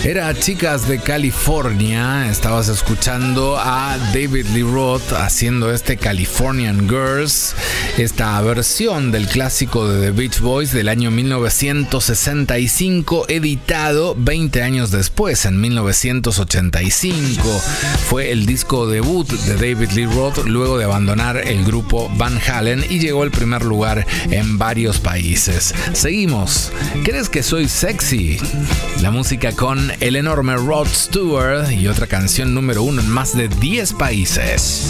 Era Chicas de California. Estabas escuchando a David Lee Roth haciendo este Californian Girls, esta versión del clásico de The Beach Boys del año 1965, editado 20 años después, en 1985. Fue el disco debut de David Lee Roth luego de abandonar el grupo Van Halen y llegó al primer lugar en varios países. Seguimos. ¿Crees que soy sexy? La música con el enorme Rod Stewart y otra canción número 1 en más de 10 países.